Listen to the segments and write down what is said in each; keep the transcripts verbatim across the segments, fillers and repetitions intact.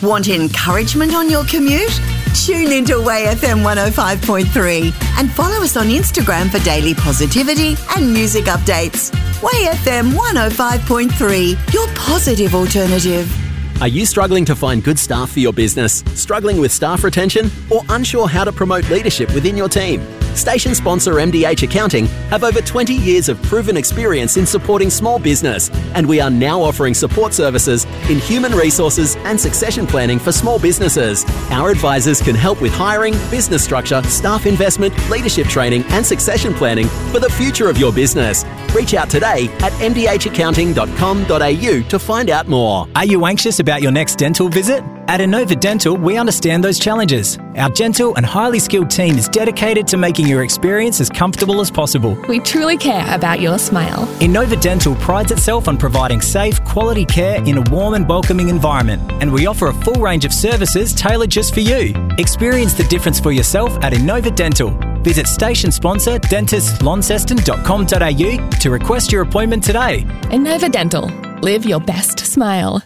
Want encouragement on your commute? Tune into Way F M one oh five point three and follow us on Instagram for daily positivity and music updates. Way F M one oh five point three, your positive alternative. Are you struggling to find good staff for your business, struggling with staff retention, or unsure how to promote leadership within your team? Station sponsor M D H Accounting have over twenty years of proven experience in supporting small business, and we are now offering support services in human resources and succession planning for small businesses. Our advisors can help with hiring, business structure, staff investment, leadership training, and succession planning for the future of your business. Reach out today at m d h accounting dot com dot a u to find out more. Are you anxious about your next dental visit? At Inova Dental, we understand those challenges. Our gentle and highly skilled team is dedicated to making your experience as comfortable as possible. We truly care about your smile. Inova Dental prides itself on providing safe, quality care in a warm and welcoming environment, and we offer a full range of services tailored just for you. Experience the difference for yourself at Inova Dental. Visit station sponsor dentist launceston dot com dot a u to request your appointment today. Inova Dental. Live your best smile.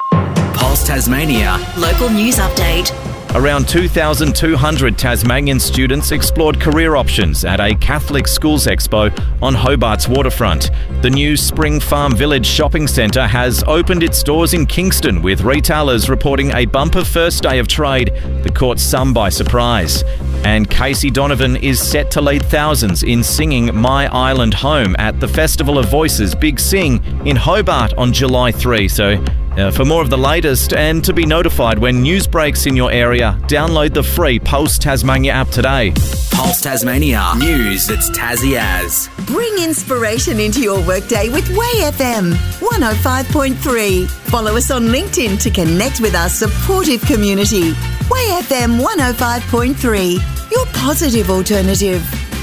Pulse Tasmania. Local news update. Around two thousand two hundred Tasmanian students explored career options at a Catholic Schools Expo on Hobart's waterfront. The new Spring Farm Village shopping centre has opened its doors in Kingston, with retailers reporting a bumper first day of trade that caught some by surprise. And Casey Donovan is set to lead thousands in singing My Island Home at the Festival of Voices Big Sing in Hobart on July third. So Uh, for more of the latest and to be notified when news breaks in your area, download the free Pulse Tasmania app today. Pulse Tasmania. News that's Tassie as. Bring inspiration into your workday with Way F M one oh five point three. Follow us on LinkedIn to connect with our supportive community. Way F M one oh five point three, your positive alternative.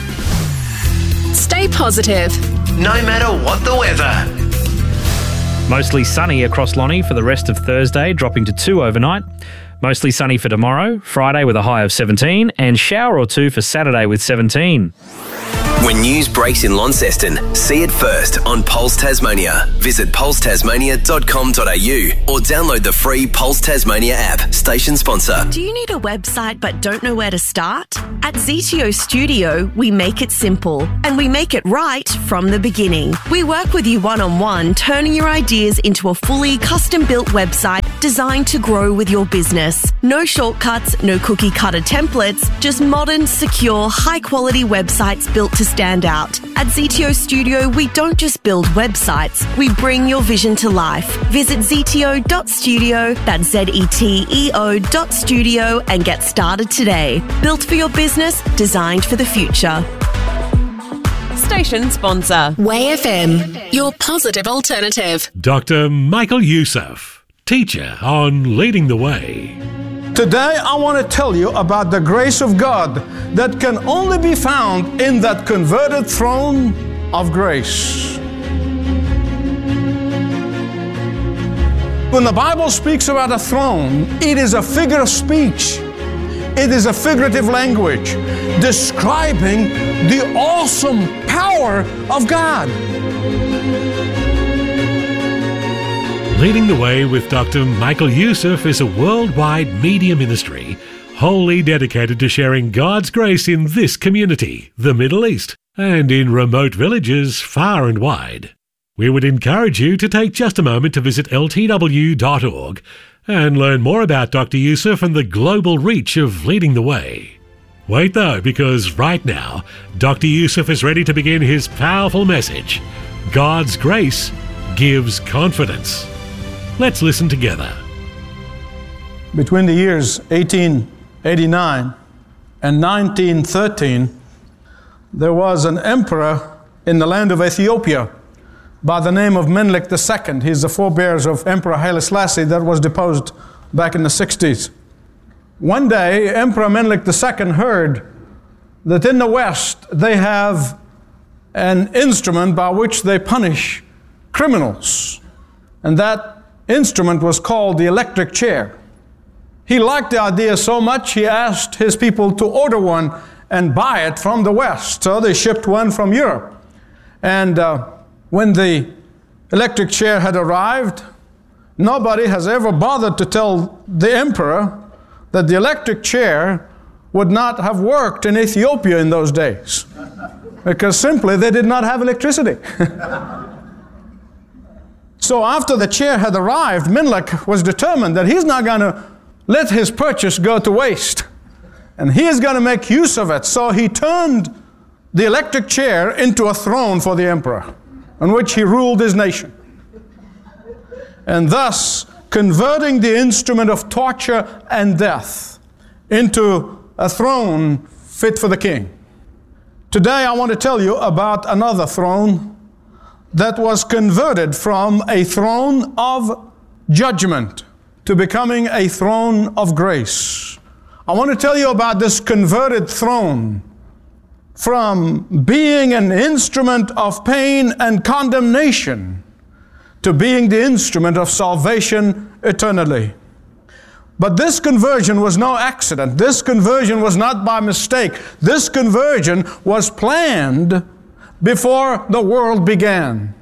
Stay positive. No matter what the weather. Mostly sunny across Lonnie for the rest of Thursday, dropping to two overnight. Mostly sunny for tomorrow, Friday with a high of seventeen, and shower or two for Saturday with seventeen. When news breaks in Launceston, see it first on Pulse Tasmania. Visit pulse tasmania dot com dot a u or download the free Pulse Tasmania app, station sponsor. Do you need a website but don't know where to start? At Z T O Studio, we make it simple and we make it right from the beginning. We work with you one-on-one, turning your ideas into a fully custom-built website designed to grow with your business. No shortcuts, no cookie-cutter templates, just modern, secure, high-quality websites built to stand out. At Z T O Studio, we don't just build websites, we bring your vision to life. Visit z t o dot studio, that's Z E T E O dot studio, and get started today. Built for your business, designed for the future. Station sponsor. Way F M, your positive alternative. Doctor Michael Youssef, teacher on Leading the Way. Today, I want to tell you about the grace of God that can only be found in that converted throne of grace. When the Bible speaks about a throne, it is a figure of speech. It is a figurative language describing the awesome power of God. Leading the Way with Doctor Michael Youssef is a worldwide media ministry wholly dedicated to sharing God's grace in this community, the Middle East, and in remote villages far and wide. We would encourage you to take just a moment to visit l t w dot org and learn more about Doctor Youssef and the global reach of Leading the Way. Wait though, because right now, Doctor Youssef is ready to begin his powerful message. God's grace gives confidence. Let's listen together. Between the years eighteen eighty-nine and nineteen thirteen, there was an emperor in the land of Ethiopia by the name of Menelik the Second. He's the forebears of Emperor Haile Selassie that was deposed back in the sixties. One day, Emperor Menelik the Second heard that in the West they have an instrument by which they punish criminals, and that instrument was called the electric chair. He liked the idea so much, he asked his people to order one and buy it from the West. So they shipped one from Europe. And uh, when the electric chair had arrived, Nobody has ever bothered to tell the emperor that the electric chair would not have worked in Ethiopia in those days, because simply they did not have electricity. So after the chair had arrived, Menelik was determined that he's not going to let his purchase go to waste, and he is going to make use of it. So he turned the electric chair into a throne for the emperor, on which he ruled his nation, and thus converting the instrument of torture and death into a throne fit for the king. Today I want to tell you about another throne that was converted from a throne of judgment to becoming a throne of grace. I want to tell you about this converted throne from being an instrument of pain and condemnation to being the instrument of salvation eternally. But this conversion was no accident. This conversion was not by mistake. This conversion was planned before the world began.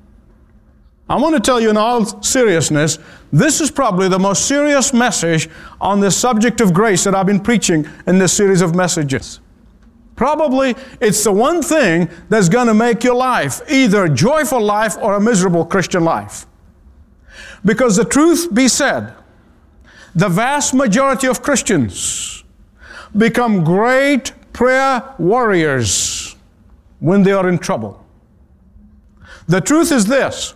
I want to tell you in all seriousness, this is probably the most serious message on the subject of grace that I've been preaching in this series of messages. Probably it's the one thing that's going to make your life either a joyful life or a miserable Christian life. Because the truth be said, the vast majority of Christians become great prayer warriors when they are in trouble. The truth is this: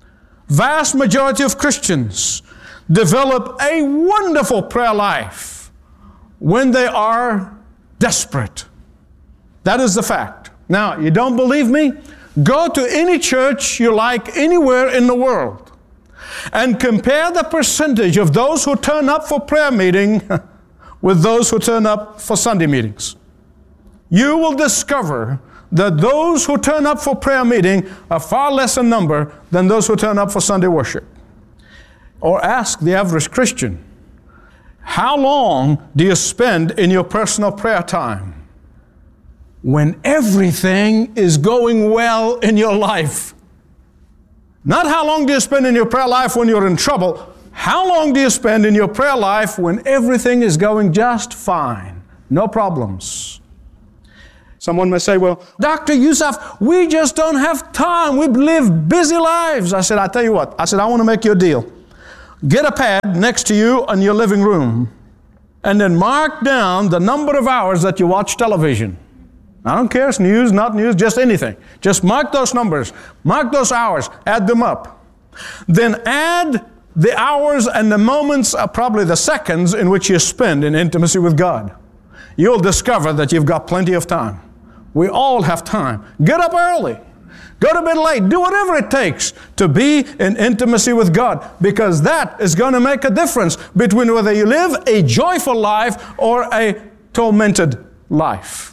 vast majority of Christians develop a wonderful prayer life when they are desperate. That is the fact. Now, you don't believe me? Go to any church you like anywhere in the world and compare the percentage of those who turn up for prayer meeting with those who turn up for Sunday meetings. You will discover that those who turn up for prayer meeting are far less in number than those who turn up for Sunday worship. Or ask the average Christian, how long do you spend in your personal prayer time when everything is going well in your life? Not how long do you spend in your prayer life when you're in trouble. How long do you spend in your prayer life when everything is going just fine? No problems. Someone may say, well, Doctor Youssef, we just don't have time. We live busy lives. I said, I tell you what. I said, I want to make you a deal. Get a pad next to you in your living room and then mark down the number of hours that you watch television. I don't care, it's news, not news, just anything. Just mark those numbers, mark those hours, add them up. Then add the hours and the moments, uh, probably the seconds, in which you spend in intimacy with God. You'll discover that you've got plenty of time. We all have time. Get up early. Go to bed late. Do whatever it takes to be in intimacy with God, because that is going to make a difference between whether you live a joyful life or a tormented life.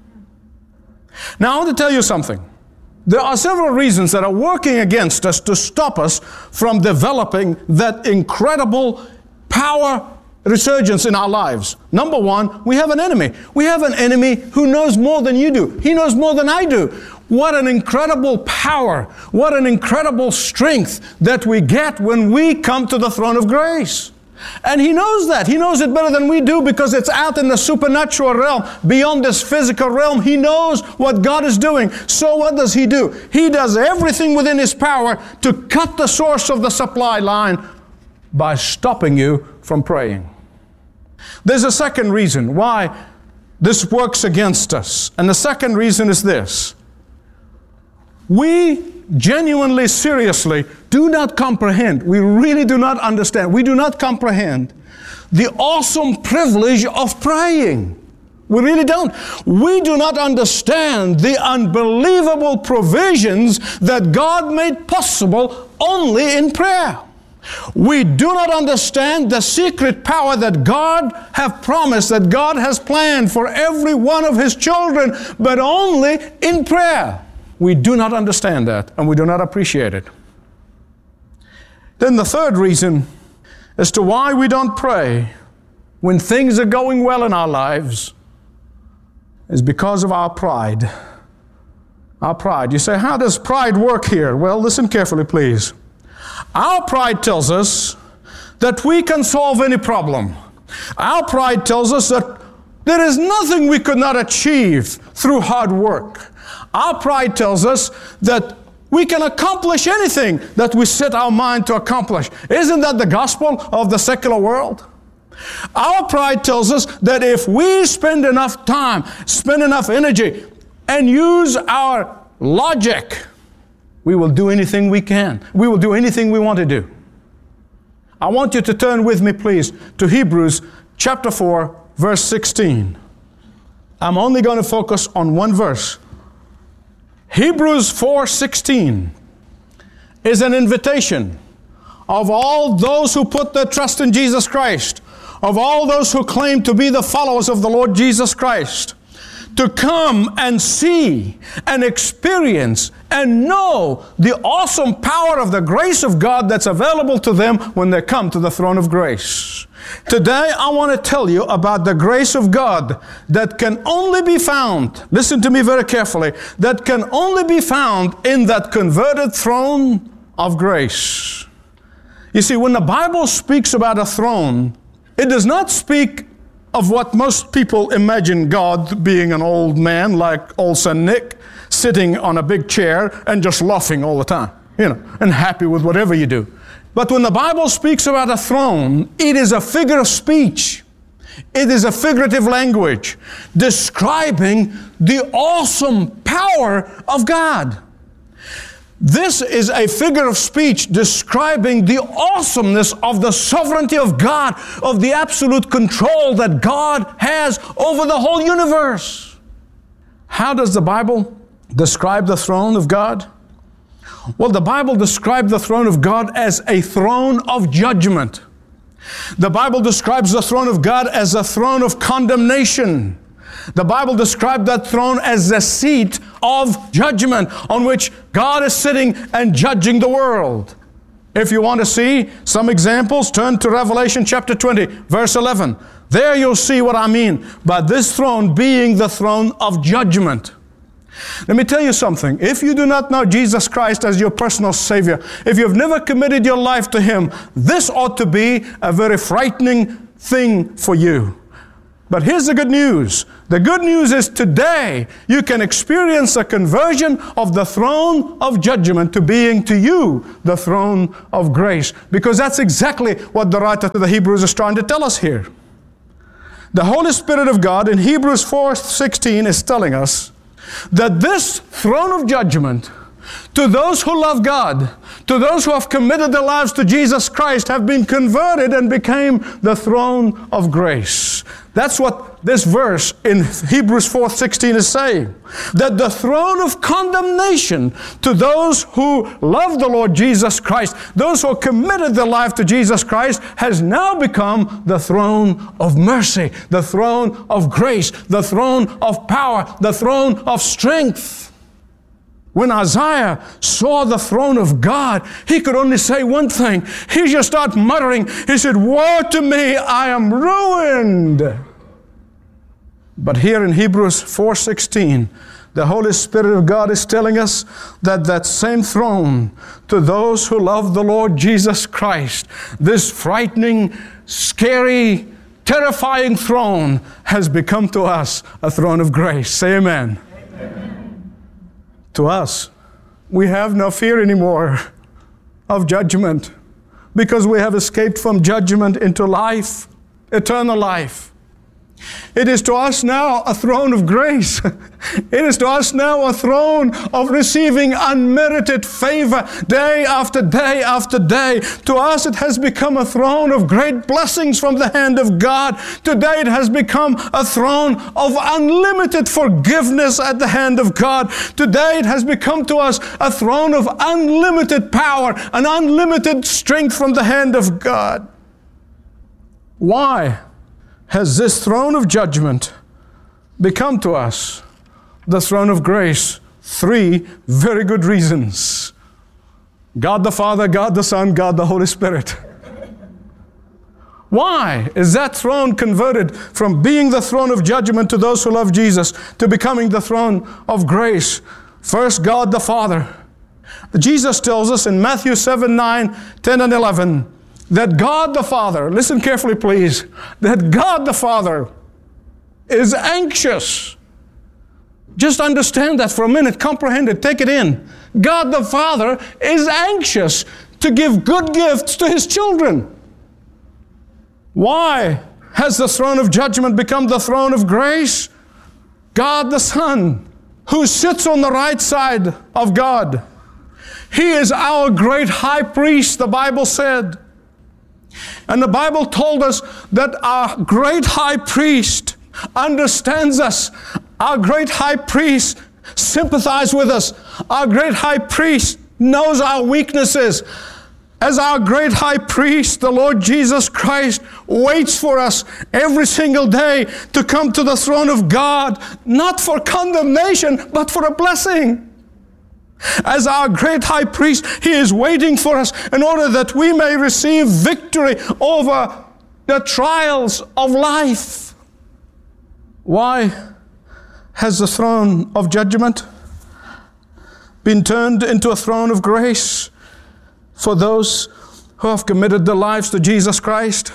Now, I want to tell you something. There are several reasons that are working against us to stop us from developing that incredible power resurgence in our lives. Number one, we have an enemy. We have an enemy who knows more than you do. He knows more than I do. What an incredible power, what an incredible strength that we get when we come to the throne of grace. And He knows that. He knows it better than we do, because it's out in the supernatural realm, beyond this physical realm. He knows what God is doing. So what does He do? He does everything within His power to cut the source of the supply line by stopping you from praying. There's a second reason why this works against us. And the second reason is this: we genuinely, seriously do not comprehend, we really do not understand, we do not comprehend the awesome privilege of praying. We really don't. We do not understand the unbelievable provisions that God made possible only in prayer. We do not understand the secret power that God has promised, that God has planned for every one of His children, but only in prayer. We do not understand that, and we do not appreciate it. Then the third reason as to why we don't pray when things are going well in our lives is because of our pride. Our pride. You say, how does pride work here? Well, listen carefully, please. Our pride tells us that we can solve any problem. Our pride tells us that there is nothing we could not achieve through hard work. Our pride tells us that we can accomplish anything that we set our mind to accomplish. Isn't that the gospel of the secular world? Our pride tells us that if we spend enough time, spend enough energy, and use our logic, we will do anything we can. We will do anything we want to do. I want you to turn with me, please, to Hebrews chapter four, verse sixteen. I'm only going to focus on one verse. Hebrews four sixteen is an invitation of all those who put their trust in Jesus Christ, of all those who claim to be the followers of the Lord Jesus Christ, to come and see and experience and know the awesome power of the grace of God that's available to them when they come to the throne of grace. Today, I want to tell you about the grace of God that can only be found, listen to me very carefully, that can only be found in that converted throne of grace. You see, when the Bible speaks about a throne, it does not speak of what most people imagine God being an old man like old Saint Nick, sitting on a big chair and just laughing all the time, you know, and happy with whatever you do. But when the Bible speaks about a throne, it is a figure of speech. It is a figurative language describing the awesome power of God. This is a figure of speech describing the awesomeness of the sovereignty of God, of the absolute control that God has over the whole universe. How does the Bible describe the throne of God? Well, the Bible describes the throne of God as a throne of judgment. The Bible describes the throne of God as a throne of condemnation. The Bible describes that throne as the seat of judgment on which God is sitting and judging the world. If you want to see some examples, turn to Revelation chapter twenty, verse eleven. There you'll see what I mean by this throne being the throne of judgment. Let me tell you something. If you do not know Jesus Christ as your personal Savior, if you've never committed your life to Him, this ought to be a very frightening thing for you. But here's the good news. The good news is today you can experience a conversion of the throne of judgment to being to you the throne of grace. Because that's exactly what the writer to the Hebrews is trying to tell us here. The Holy Spirit of God in Hebrews four sixteen is telling us that this throne of judgment, to those who love God, to those who have committed their lives to Jesus Christ, have been converted and became the throne of grace. That's what this verse in Hebrews four sixteen is saying. That the throne of condemnation to those who love the Lord Jesus Christ, those who have committed their life to Jesus Christ, has now become the throne of mercy, the throne of grace, the throne of power, the throne of strength. When Isaiah saw the throne of God, he could only say one thing. He just started muttering. He said, "Woe to me, I am ruined." But here in Hebrews four sixteen, the Holy Spirit of God is telling us that that same throne, to those who love the Lord Jesus Christ, this frightening, scary, terrifying throne has become to us a throne of grace. Say amen. Amen. To us, we have no fear anymore of judgment because we have escaped from judgment into life, eternal life. It is to us now a throne of grace. It is to us now a throne of receiving unmerited favor day after day after day. To us it has become a throne of great blessings from the hand of God. Today it has become a throne of unlimited forgiveness at the hand of God. Today it has become to us a throne of unlimited power and unlimited strength from the hand of God. Why has this throne of judgment become to us the throne of grace? Three very good reasons. God the Father, God the Son, God the Holy Spirit. Why is that throne converted from being the throne of judgment to those who love Jesus to becoming the throne of grace? First, God the Father. Jesus tells us in Matthew seven, nine, ten, and eleven that God the Father, listen carefully please, that God the Father is anxious. Just understand that for a minute, comprehend it, take it in. God the Father is anxious to give good gifts to His children. Why has the throne of judgment become the throne of grace? God the Son, who sits on the right side of God, He is our great high priest, the Bible said. And the Bible told us that our great high priest understands us. Our great high priest sympathizes with us. Our great high priest knows our weaknesses. As our great high priest, the Lord Jesus Christ waits for us every single day to come to the throne of God, not for condemnation, but for a blessing. As our great high priest, He is waiting for us in order that we may receive victory over the trials of life. Why has the throne of judgment been turned into a throne of grace for those who have committed their lives to Jesus Christ?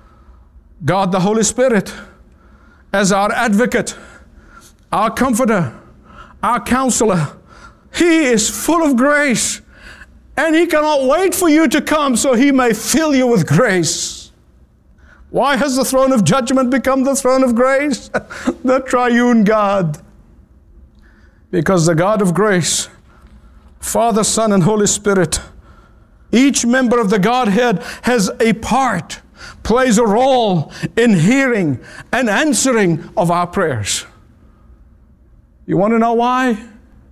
God the Holy Spirit, as our advocate, our comforter, our counselor, He is full of grace, and He cannot wait for you to come so He may fill you with grace. Why has the throne of judgment become the throne of grace? The triune God. Because the God of grace, Father, Son, and Holy Spirit, each member of the Godhead has a part, plays a role in hearing and answering of our prayers. You want to know why?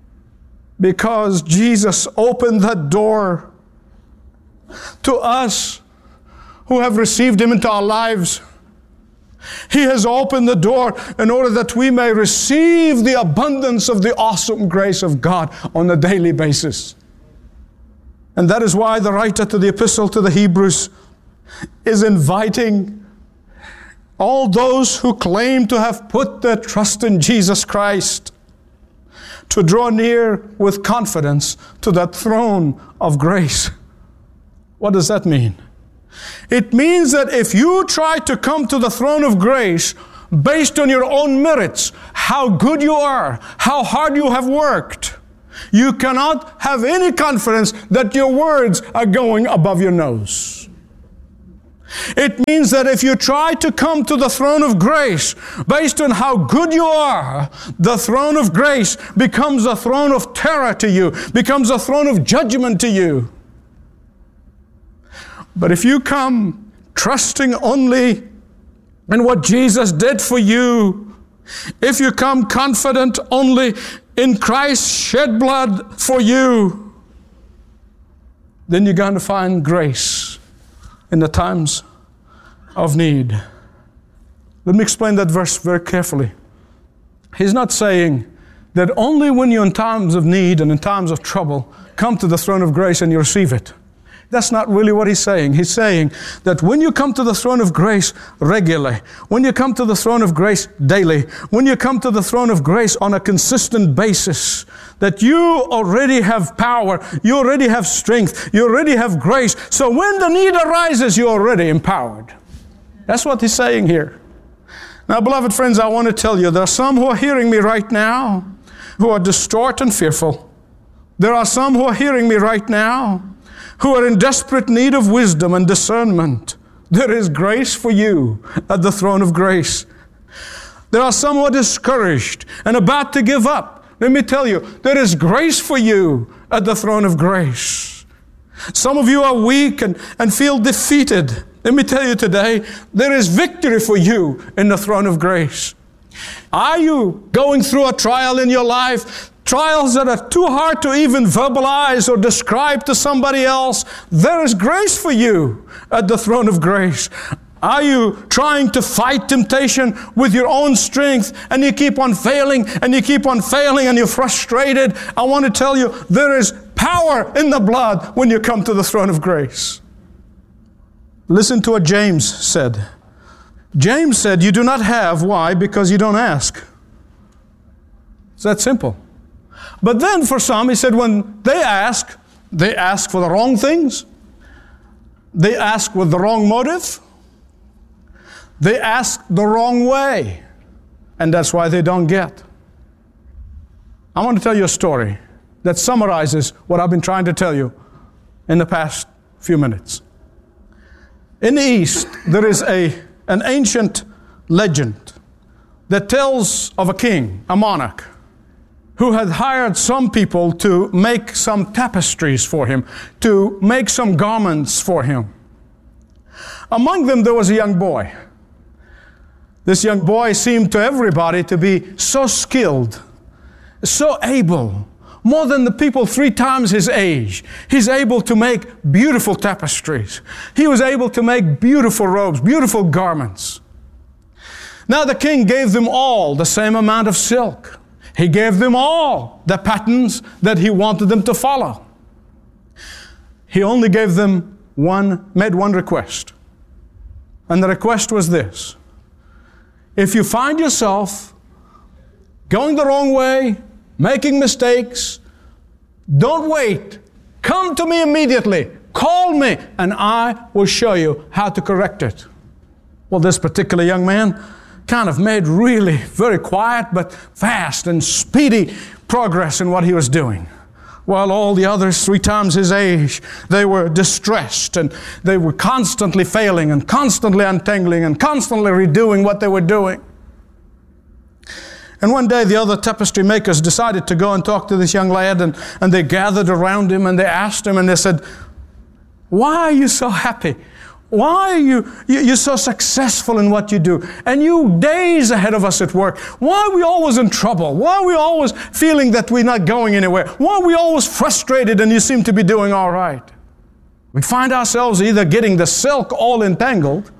Because Jesus opened that door to us who have received Him into our lives. He has opened the door in order that we may receive the abundance of the awesome grace of God on a daily basis. And that is why the writer to the Epistle to the Hebrews is inviting all those who claim to have put their trust in Jesus Christ to draw near with confidence to that throne of grace. What does that mean? It means that if you try to come to the throne of grace based on your own merits, how good you are, how hard you have worked, you cannot have any confidence that your words are going above your nose. It means that if you try to come to the throne of grace based on how good you are, the throne of grace becomes a throne of terror to you, becomes a throne of judgment to you. But if you come trusting only in what Jesus did for you, if you come confident only in Christ's shed blood for you, then you're going to find grace in the times of need. Let me explain that verse very carefully. He's not saying that only when you're in times of need and in times of trouble, come to the throne of grace and you receive it. That's not really what he's saying. He's saying that when you come to the throne of grace regularly, when you come to the throne of grace daily, when you come to the throne of grace on a consistent basis, that you already have power, you already have strength, you already have grace. So when the need arises, you're already empowered. That's what he's saying here. Now, beloved friends, I want to tell you, there are some who are hearing me right now who are distraught and fearful. There are some who are hearing me right now who are in desperate need of wisdom and discernment. There is grace for you at the throne of grace. There are some who are discouraged and about to give up. Let me tell you, there is grace for you at the throne of grace. Some of you are weak and, and feel defeated. Let me tell you today, there is victory for you in the throne of grace. Are you going through a trial in your life? Trials that are too hard to even verbalize or describe to somebody else? There is grace for you at the throne of grace. Are you trying to fight temptation with your own strength and you keep on failing and you keep on failing and you're frustrated? I want to tell you, there is power in the blood when you come to the throne of grace. Listen to what James said. James said, you do not have. Why? Because you don't ask. It's that simple. But then for some, he said, when they ask, they ask for the wrong things. They ask with the wrong motive. They ask the wrong way. And that's why they don't get. I want to tell you a story that summarizes what I've been trying to tell you in the past few minutes. In the East, there is a, an ancient legend that tells of a king, a monarch, who had hired some people to make some tapestries for him, to make some garments for him. Among them, there was a young boy. This young boy seemed to everybody to be so skilled, so able, more than the people three times his age. He's able to make beautiful tapestries. He was able to make beautiful robes, beautiful garments. Now the king gave them all the same amount of silk. He gave them all the patterns that he wanted them to follow. He only gave them one, made one request. And the request was this: if you find yourself going the wrong way, making mistakes, don't wait. Come to me immediately. Call me, and I will show you how to correct it. Well, this particular young man kind of made really very quiet but fast and speedy progress in what he was doing. While all the others, three times his age, they were distressed and they were constantly failing and constantly untangling and constantly redoing what they were doing. And one day the other tapestry makers decided to go and talk to this young lad, and, and they gathered around him and they asked him and they said, why are you so happy? Why are you, you you're so successful in what you do? And you days ahead of us at work. Why are we always in trouble? Why are we always feeling that we're not going anywhere? Why are we always frustrated and you seem to be doing all right? We find ourselves either getting the silk all entangled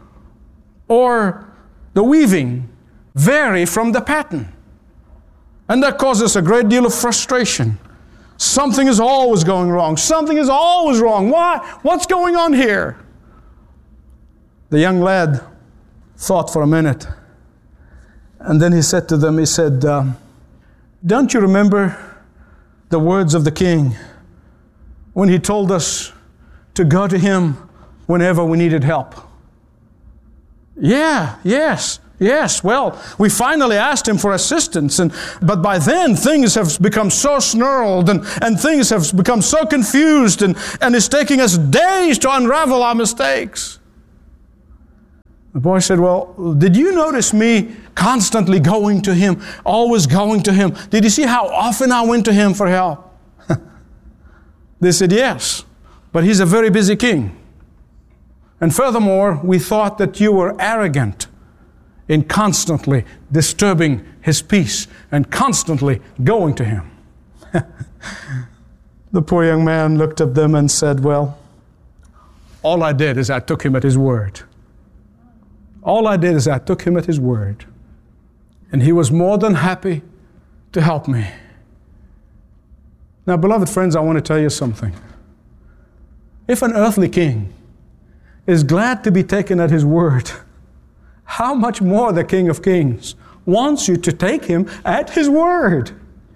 or the weaving vary from the pattern. And that causes a great deal of frustration. Something is always going wrong. Something is always wrong. Why? What's going on here? The young lad thought for a minute. And then he said to them, he said, um, don't you remember the words of the king when he told us to go to him whenever we needed help? Yeah, yes. Yes, well, we finally asked him for assistance, and but by then things have become so snarled and, and things have become so confused, and, and it's taking us days to unravel our mistakes. The boy said, well, did you notice me constantly going to him, always going to him? Did you see how often I went to him for help? They said, yes, but he's a very busy king. And furthermore, we thought that you were arrogant in constantly disturbing his peace and constantly going to him. The poor young man looked at them and said, well, all I did is I took him at his word. All I did is I took him at his word. And he was more than happy to help me. Now, beloved friends, I want to tell you something. If an earthly king is glad to be taken at his word, how much more the King of Kings wants you to take him at his word.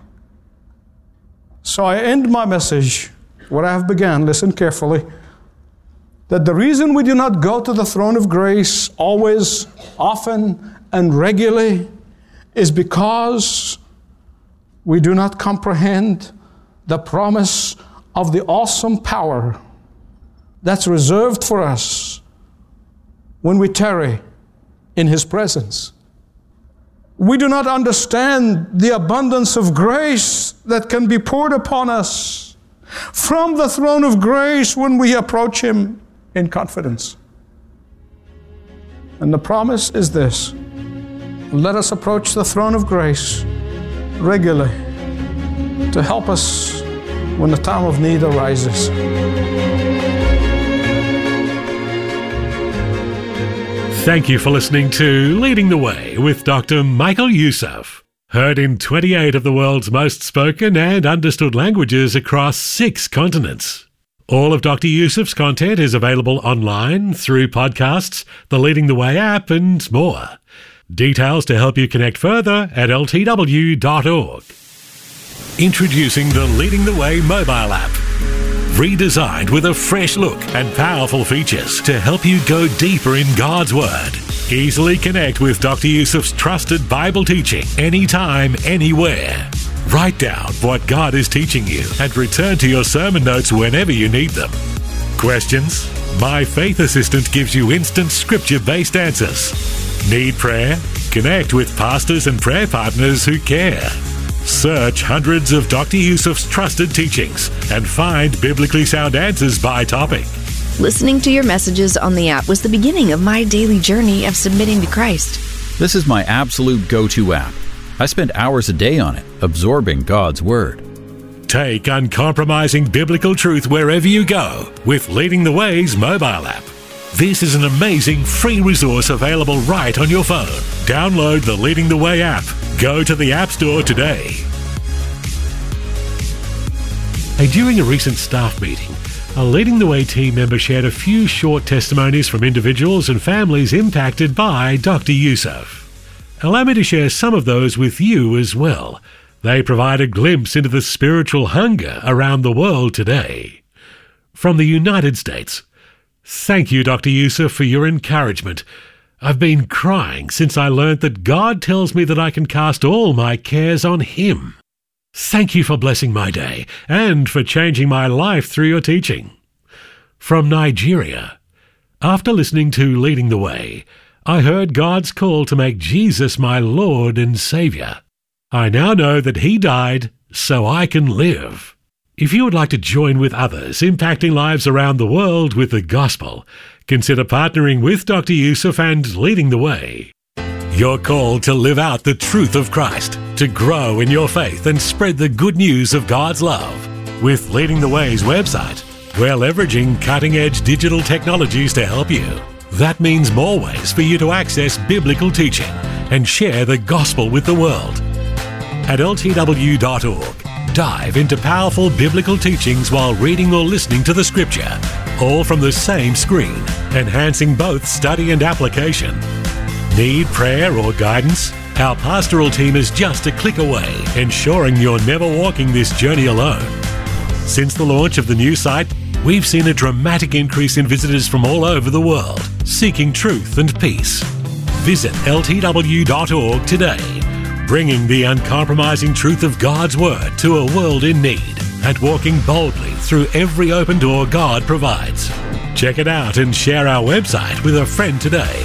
So I end my message where I have begun. Listen carefully. That the reason we do not go to the throne of grace always, often, and regularly is because we do not comprehend the promise of the awesome power that's reserved for us when we tarry in His presence. We do not understand the abundance of grace that can be poured upon us from the throne of grace when we approach Him in confidence. And the promise is this: let us approach the throne of grace regularly to help us when the time of need arises. Thank you for listening to Leading the Way with Doctor Michael Youssef. Heard in twenty-eight of the world's most spoken and understood languages across six continents. All of Doctor Youssef's content is available online, through podcasts, the Leading the Way app, and more. Details to help you connect further at L T W dot org. Introducing the Leading the Way mobile app. Redesigned with a fresh look and powerful features to help you go deeper in God's Word. Easily connect with Doctor Yusuf's trusted Bible teaching anytime, anywhere. Write down what God is teaching you and return to your sermon notes whenever you need them. Questions? My Faith Assistant gives you instant scripture-based answers. Need prayer? Connect with pastors and prayer partners who care. Search hundreds of Doctor Yusuf's trusted teachings and find biblically sound answers by topic. Listening to your messages on the app was the beginning of my daily journey of submitting to Christ. This is my absolute go-to app. I spend hours a day on it, absorbing God's Word. Take uncompromising biblical truth wherever you go with Leading the Way's mobile app. This is an amazing free resource available right on your phone. Download the Leading the Way app. Go to the App Store today. Hey, during a recent staff meeting, a Leading the Way team member shared a few short testimonies from individuals and families impacted by Doctor Yusuf. Allow me to share some of those with you as well. They provide a glimpse into the spiritual hunger around the world today. From the United States, thank you, Doctor Yusuf, for your encouragement. I've been crying since I learnt that God tells me that I can cast all my cares on Him. Thank you for blessing my day and for changing my life through your teaching. From Nigeria, after listening to Leading the Way, I heard God's call to make Jesus my Lord and Savior. I now know that He died so I can live. If you would like to join with others impacting lives around the world with the gospel, consider partnering with Doctor Yusuf and Leading the Way. You're called to live out the truth of Christ, to grow in your faith and spread the good news of God's love. With Leading the Way's website, we're leveraging cutting-edge digital technologies to help you. That means more ways for you to access biblical teaching and share the gospel with the world. At L T W dot org, dive into powerful biblical teachings while reading or listening to the scripture, all from the same screen, enhancing both study and application. Need prayer or guidance? Our pastoral team is just a click away, ensuring you're never walking this journey alone. Since the launch of the new site, we've seen a dramatic increase in visitors from all over the world, seeking truth and peace. Visit L T W dot org today, bringing the uncompromising truth of God's Word to a world in need and walking boldly through every open door God provides. Check it out and share our website with a friend today.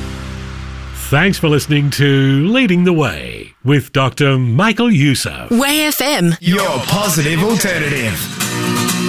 Thanks for listening to Leading the Way with Doctor Michael Yusuf. Way F M, your positive alternative.